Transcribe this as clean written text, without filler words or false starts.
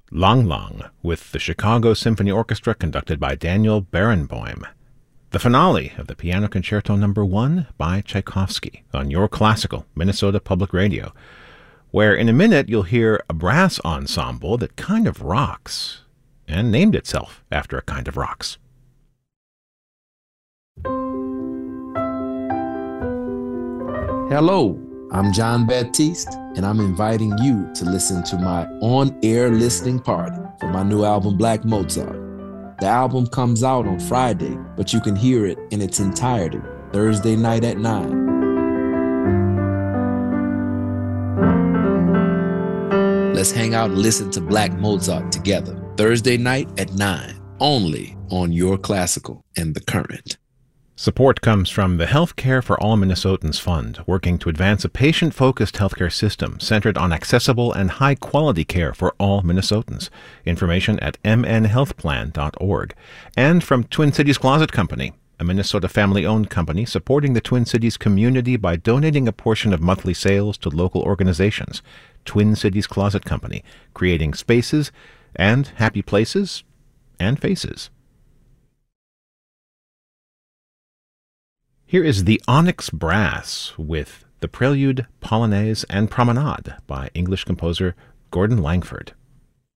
Lang Lang with the Chicago Symphony Orchestra conducted by Daniel Barenboim. The finale of the Piano Concerto No. 1 by Tchaikovsky on Your Classical, Minnesota Public Radio, where in a minute you'll hear a brass ensemble that kind of rocks, and named itself after a kind of rocks. Hello, I'm John Baptiste, and I'm inviting you to listen to my on-air listening party for my new album, Black Mozart. The album comes out on Friday, but you can hear it in its entirety Thursday night at 9. Let's hang out and listen to Black Mozart together, Thursday night at 9, only on Your Classical and The Current. Support comes from the Healthcare for All Minnesotans Fund, working to advance a patient-focused healthcare system centered on accessible and high-quality care for all Minnesotans. Information at mnhealthplan.org. And from Twin Cities Closet Company, a Minnesota family-owned company supporting the Twin Cities community by donating a portion of monthly sales to local organizations. Twin Cities Closet Company, creating spaces and happy places and faces. Here is the Onyx Brass with the Prelude, Polonaise, and Promenade by English composer Gordon Langford.